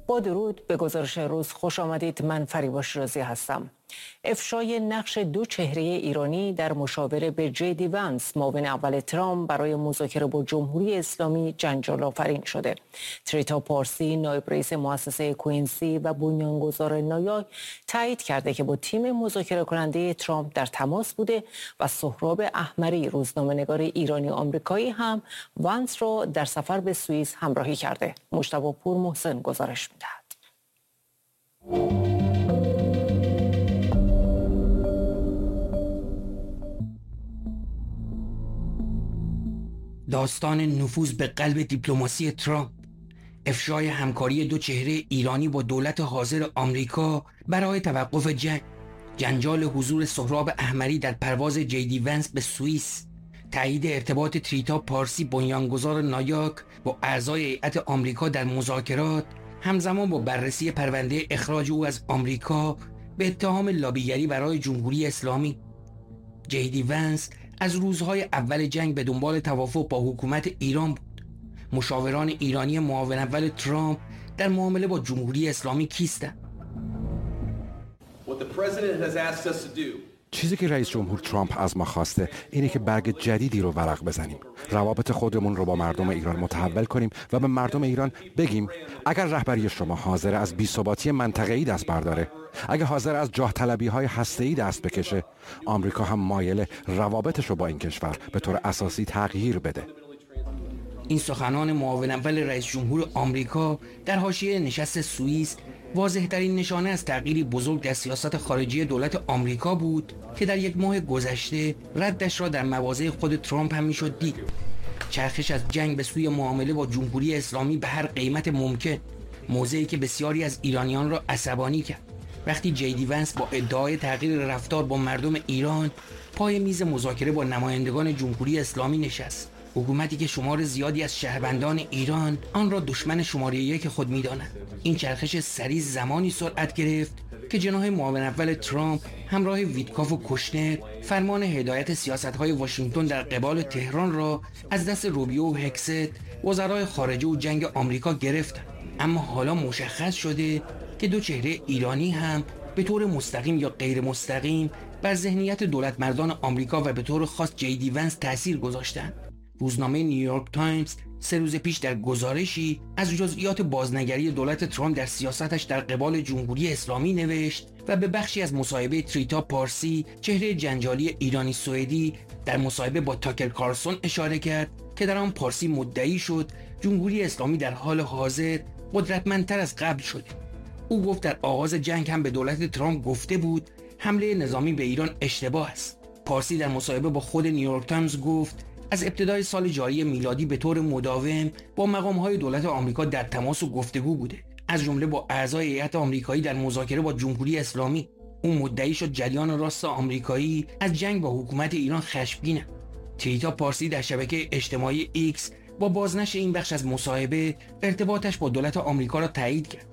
با درود به گزارش روز خوش آمدید. من فریبا شیرازی هستم. افشای نقش دو چهره ایرانی در مشاوره به جی ونس معاون اول ترامپ برای مذاکره با جمهوری اسلامی جنجال آفرین شده. تریتا پارسی نایب رئیس مؤسسه کوینسی و بنیانگذار نایاک تایید کرده که با تیم مذاکره کننده ترامپ در تماس بوده و سهراب احمری روزنامه‌نگار ایرانی آمریکایی هم ونس را در سفر به سوئیس همراهی کرده. مجتبی پور محسن گزارش می‌دهد. داستان نفوذ به قلب دیپلماسی ترامپ، افشای همکاری دو چهره ایرانی با دولت حاضر آمریکا برای توقف جنگ، جنجال حضور سهراب احمری در پرواز جی ونس به سوئیس، تایید ارتباط تریتا پارسی بنیانگذار نایاک با اعضای هیئت آمریکا در مذاکرات، همزمان با بررسی پرونده اخراج او از آمریکا به اتهام لابیگری برای جمهوری اسلامی. جی ونس از روزهای اول جنگ به دنبال توافق با حکومت ایران بود. مشاوران ایرانی معاون اول ترامپ در معامله با جمهوری اسلامی کیستند؟ چیزی که رئیس جمهور ترامپ از ما خواسته اینه که برگ جدیدی رو ورق بزنیم، روابط خودمون رو با مردم ایران متحول کنیم و به مردم ایران بگیم اگر رهبری شما حاضر از بی‌ثباتی منطقه‌ای دست برداره، اگه حاضر از جاه طلبی‌های هسته‌ای دست بکشه، آمریکا هم مایل روابطش رو با این کشور به طور اساسی تغییر بده. این سخنان معاون اول رئیس جمهور آمریکا در حاشیه نشست سوئیس واضح‌ترین نشانه از تغییری بزرگ در سیاست خارجی دولت آمریکا بود که در یک ماه گذشته ردش را در مواضع خود ترامپ هم میشد دید. چرخش از جنگ به سوی معامله با جمهوری اسلامی به هر قیمت ممکن، موضعی که بسیاری از ایرانیان را عصبانی کرد. وقتی جی ونس با ادعای تغییر رفتار با مردم ایران پای میز مذاکره با نمایندگان جمهوری اسلامی نشست، حکومتی که شمار زیادی از شهروندان ایران آن را دشمن شماره یک خود می‌دانند. این چرخش سریع زمانی سرعت گرفت که جناح معاون اول ترامپ همراه ویتکاف و کوشنر فرمان هدایت سیاست‌های واشنگتن در قبال تهران را از دست روبیو و هکست وزرای خارجه و جنگ آمریکا گرفتند. اما حالا مشخص شده که دو چهره ایرانی هم به طور مستقیم یا غیر مستقیم بر ذهنیت دولت مردان آمریکا و به طور خاص جی ونس تأثیر گذاشتند. روزنامه نیویورک تایمز 3 روز پیش در گزارشی از جزئیات بازنگری دولت ترامپ در سیاستش در قبال جمهوری اسلامی نوشت و به بخشی از مصاحبه تریتا پارسی، چهره جنجالی ایرانی سوئدی، در مصاحبه با تاکر کارلسون اشاره کرد که در آن پارسی مدعی شد جمهوری اسلامی در حال حاضر قدرتمندتر از قبل شده. او گفت در آغاز جنگ هم به دولت ترامپ گفته بود حمله نظامی به ایران اشتباه است. پارسی در مصاحبه با خود نیویورک تایمز گفت از ابتدای سال جاری میلادی به طور مداوم با مقام‌های دولت آمریکا در تماس و گفتگو بوده، از جمله با اعضای هیئت آمریکایی در مذاکره با جمهوری اسلامی. او مدعی شد جریان راست آمریکایی از جنگ با حکومت ایران خشمگینه. تریتا پارسی در شبکه اجتماعی ایکس با بازنشر این بخش از مصاحبه ارتباطش با دولت آمریکا را تایید کرد.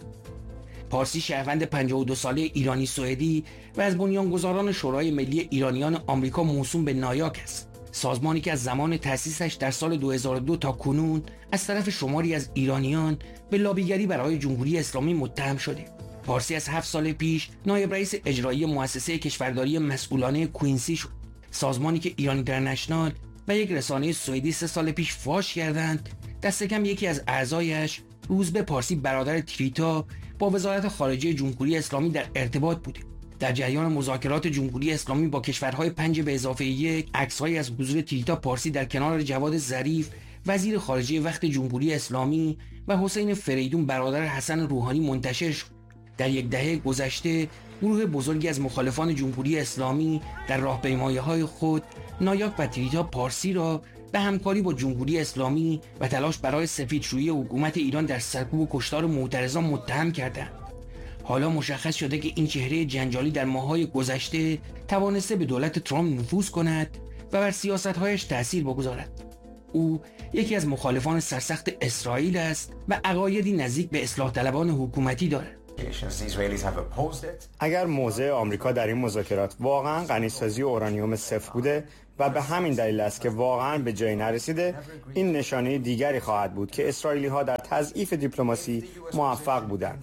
پارسی شهروند 52 ساله ایرانی سوئدی و از بنیانگذاران شورای ملی ایرانیان آمریکا موسوم به نایاک است، سازمانی که از زمان تأسیسش در سال 2002 تا کنون از طرف شماری از ایرانیان به لابیگری برای جمهوری اسلامی متهم شده. پارسی از 7 سال پیش نایب رئیس اجرایی مؤسسه کشورداری مسئولانه کوینسی شد، سازمانی که ایران اینترنشنال و یک رسانه سوئدی 3 سال پیش فاش کردند دست کم یکی از اعضایش، روزبه پارسی برادر تریتا، با وزارت خارجه جمهوری اسلامی در ارتباط بوده. در جریان مذاکرات جمهوری اسلامی با کشورهای 5 به اضافه 1 عکس‌هایی از حضور تریتا پارسی در کنار جواد ظریف وزیر خارجه وقت جمهوری اسلامی و حسین فریدون برادر حسن روحانی منتشر شد. در یک دهه گذشته گروه بزرگی از مخالفان جمهوری اسلامی در راهپیمایی‌های خود نایاک و تریتا پارسی را به همکاری با جمهوری اسلامی و تلاش برای سفیدشویی حکومت ایران در سرکوب و کشتار معترضان متهم کردند. حالا مشخص شده که این چهره جنجالی در ماه‌های گذشته توانسته به دولت ترامپ نفوذ کند و بر سیاست‌هایش تأثیر بگذارد. او یکی از مخالفان سرسخت اسرائیل است و عقایدی نزدیک به اصلاح طلبان حکومتی دارد. اگر موضع آمریکا در این مذاکرات واقعا غنیسازی اورانیوم صفر بوده و به همین دلیل است که واقعا به جایی نرسیده، این نشانه دیگری خواهد بود که اسرائیلی‌ها در تضعیف دیپلماسی موفق بودند.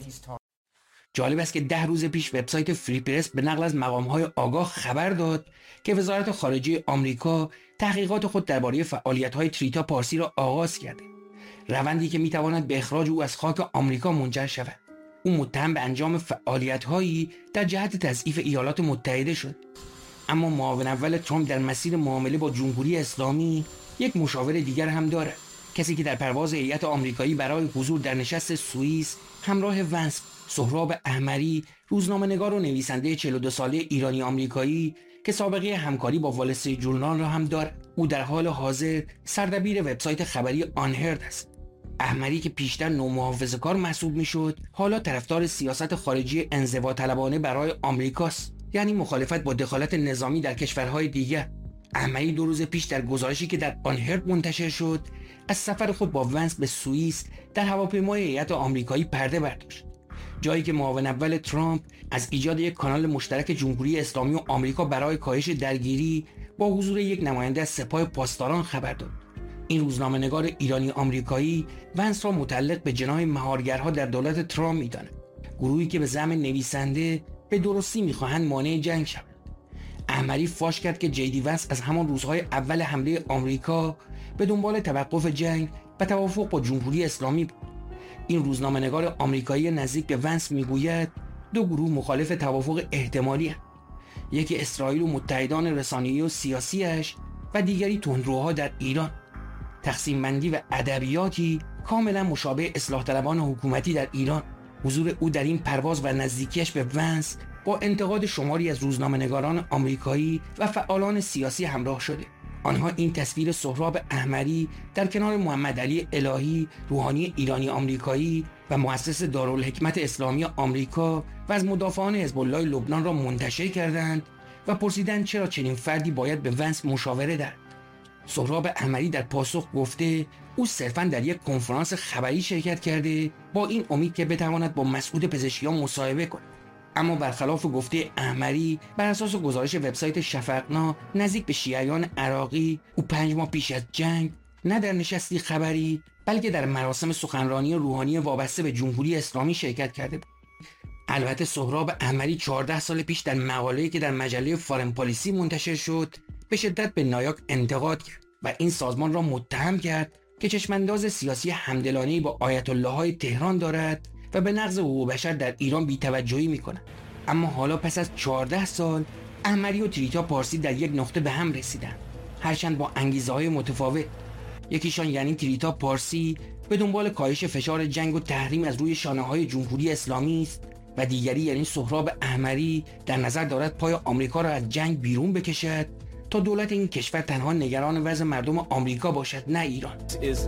جالب است که 10 روز پیش وبسایت فری پرس به نقل از مقام‌های آگاه خبر داد که وزارت خارجه آمریکا تحقیقات خود درباره فعالیت‌های تریتا پارسی را آغاز کرده. روندی که می‌تواند به اخراج او از خاک آمریکا منجر شود. او متهم به انجام فعالیت‌هایی در جهت تضعیف ایالات متحده شد. اما معاون اول ترامپ در مسیر معامله با جمهوری اسلامی یک مشاور دیگر هم دارد، کسی که در پرواز هیئت آمریکایی برای حضور در نشست سوئیس همراه ونس، سهراب احمری، روزنامه‌نگار و نویسنده 42 ساله ایرانی آمریکایی که سابقه همکاری با وال استریت ژورنال را هم دارد. او در حال حاضر سردبیر وبسایت خبری آنهرد است. احمری که پیشتر نومحافظه‌کار محسوب میشد، حالا طرفدار سیاست خارجی انزواطلبانه برای آمریکاست، یعنی مخالفت با دخالت نظامی در کشورهای دیگر. احمری 2 روز پیش در گزارشی که در آنهرد منتشر شد، از سفر خود با ونس به سوئیس در هواپیمای هیئت آمریکایی پرده برداشت، جایی که معاون اول ترامپ از ایجاد یک کانال مشترک جمهوری اسلامی و آمریکا برای کاهش درگیری با حضور یک نماینده از سپاه پاسداران خبر داد. این روزنامه‌نگار ایرانی آمریکایی ونس را متعلق به جناح مهارگرها در دولت ترامپ می‌داند، گروهی که به زعم نویسنده به درستی می‌خواهند مانع جنگ شوند. احمری فاش کرد که جی دی ونس از همان روزهای اول حمله آمریکا به دنبال توقف جنگ و توافق با جمهوری اسلامی بود. این روزنامه‌نگار آمریکایی نزدیک به ونس میگوید 2 گروه مخالف توافق احتمالی هستند. یکی اسرائیل و متحدان رسانه‌ای و سیاسیش و دیگری تندروها در ایران. تقسیم بندی و ادبیاتی کاملا مشابه اصلاح طلبان حکومتی در ایران. حضور او در این پرواز و نزدیکیش به ونس با انتقاد شماری از روزنامه‌نگاران آمریکایی و فعالان سیاسی همراه شده. آنها این تصویر سهراب احمری در کنار محمد علی الهی، روحانی ایرانی آمریکایی و مؤسس دارالحکمت اسلامی آمریکا و از مدافعان حزب الله لبنان را منتشر کردند و پرسیدند چرا چنین فردی باید به ونس مشاوره دهد. سهراب احمری در پاسخ گفته او صرفاً در یک کنفرانس خبری شرکت کرده با این امید که بتواند با مسعود پزشکیان مصاحبه کند. اما برخلاف گفته احمری، بر اساس گزارش وبسایت شفقنا نزدیک به شیعیان عراقی، او 5 ماه پیش از جنگ نه در نشستی خبری بلکه در مراسم سخنرانی روحانی وابسته به جمهوری اسلامی شرکت کرده بود. البته سهراب احمری 14 سال پیش در مقاله‌ای که در مجله فارن پالیسی منتشر شد به شدت به نایاک انتقاد کرد و این سازمان را متهم کرد که چشمانداز سیاسی همدلانه‌ای با آیت الله‌های تهران دارد و به نقض حقوق بشر در ایران بی‌توجهی می‌کند. اما حالا پس از 14 سال احمری و تریتا پارسی در یک نقطه به هم رسیدند، هرچند با انگیزه‌های متفاوت. یکیشان یعنی تریتا پارسی به دنبال کاهش فشار جنگ و تحریم از روی شانه‌های جمهوری اسلامی است و دیگری یعنی سهراب احمری در نظر دارد پای آمریکا را از جنگ بیرون بکشد تا دولت این کشور تنها نگران وضع مردم آمریکا باشد، نه ایران.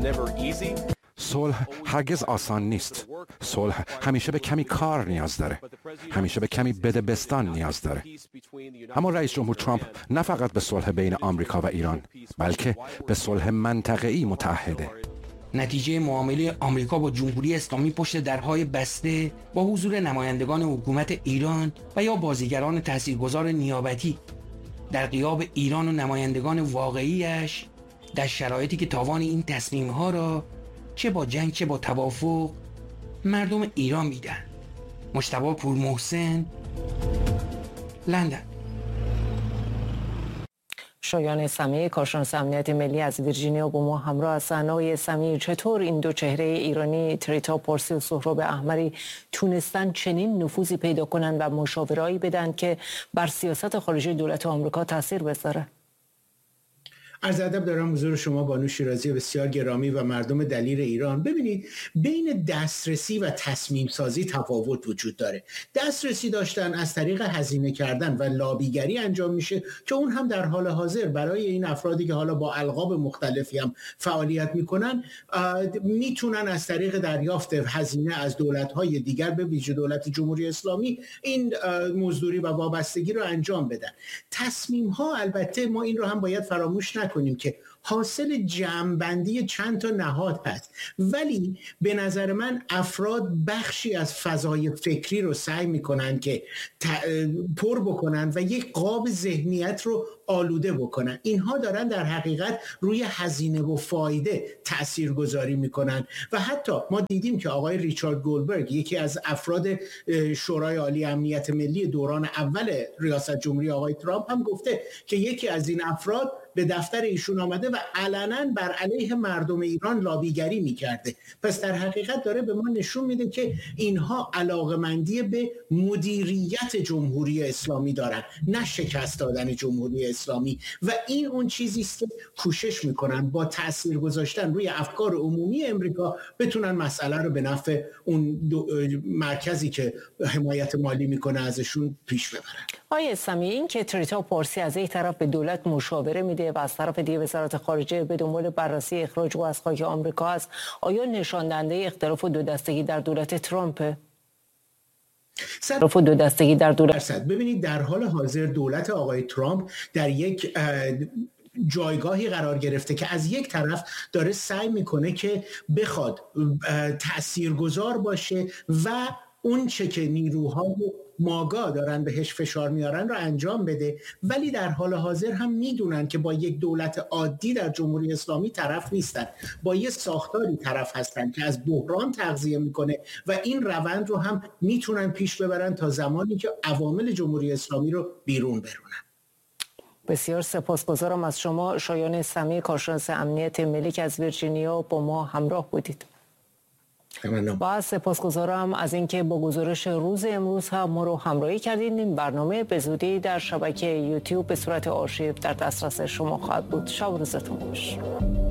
صلح هرگز آسان نیست. صلح همیشه به کمی کار نیاز داره، همیشه به کمی بدبستان نیاز داره. اما رئیس جمهور ترامپ نه فقط به صلح بین آمریکا و ایران بلکه به صلح منطقه‌ای متعهده. نتیجه معامله آمریکا با جمهوری اسلامی پشت درهای بسته با حضور نمایندگان حکومت ایران و یا بازیگران تاثیرگذار نیابتی در غیاب ایران و نمایندگان واقعیش، در شرایطی که تاوان این تصمیم‌ها را چه با جنگ چه با توافق مردم ایران میدن. مجتبی پورمحسن، لندن. شایان سمیع، کارشناس امنیت ملی از ویرجینیا با ما همراه هستند. آقای سمیع، چطور این 2 چهره ایرانی تریتا پارسی و سهراب احمری تونستن چنین نفوذی پیدا کنن و مشاورهایی بدن که بر سیاست خارجی دولت آمریکا تاثیر بذاره؟ عرض ادب دارم حضور شما بانو شیرازی بسیار گرامی و مردم دلیر ایران. ببینید، بین دسترسی و تصمیم سازی تفاوت وجود داره. دسترسی داشتن از طریق هزینه کردن و لابیگری انجام میشه که اون هم در حال حاضر برای این افرادی که حالا با القاب مختلفی هم فعالیت میکنن میتونن از طریق دریافت هزینه از دولت‌های دیگر به ویژه دولت جمهوری اسلامی این مزدوری و وابستگی رو انجام بدن. تصمیم ها البته ما این رو هم باید فراموش نکنیم نکنیم که حاصل جمع‌بندی چند تا نهاد هست، ولی به نظر من افراد بخشی از فضای فکری رو سعی میکنن که پر بکنن و یک قاب ذهنیت رو آلوده بکنن. اینها دارن در حقیقت روی هزینه و فایده تأثیر گذاری میکنن و حتی ما دیدیم که آقای ریچارد گولبرگ، یکی از افراد شورای عالی امنیت ملی دوران اول ریاست جمهوری آقای ترامپ، هم گفته که یکی از این افراد به دفتر ایشون آمده و علنا بر علیه مردم ایران لابیگری میکرده. پس در حقیقت داره به ما نشون میده که اینها علاقمندی به مدیریت جمهوری اسلامی دارن، نه شکست دادن جمهوری اسلامی، و این اون چیزی است که کوشش میکنن با تأثیر گذاشتن روی افکار عمومی امریکا بتونن مسئله رو به نفع اون مرکزی که حمایت مالی میکنه ازشون پیش ببرن. آقای اسلامی، این که تریتا پارسی از یک طرف به دولت مشاوره میده و از طرف دیگه وزارت خارجه به دنبال بررسی اخراج او از خاک آمریکا است، آیا نشان دهنده اختلاف و دو دستگی در دولت ترامپ؟ ببینید در حال حاضر دولت آقای ترامپ در یک جایگاهی قرار گرفته که از یک طرف داره سعی میکنه که بخواد تاثیرگذار باشه و اون چه که نیروها ماگا دارن بهش فشار میارن رو انجام بده، ولی در حال حاضر هم میدونن که با یک دولت عادی در جمهوری اسلامی طرف نیستن، با یه ساختاری طرف هستن که از بحران تغذیه میکنه و این روند رو هم میتونن پیش ببرن تا زمانی که عوامل جمهوری اسلامی رو بیرون برونن. بسیار سپاسگزارم از شما شایان سمی، کارشناس امنیت ملی که از ویرجینیا با ما همراه بودید. و سپاسگزارم از اینکه با گزارش روز امروز هم ما رو همراهی کردید. این برنامه به زودی در شبکه یوتیوب به صورت آرشیو در دسترس شما خواهد بود. شب و روزتون خوش.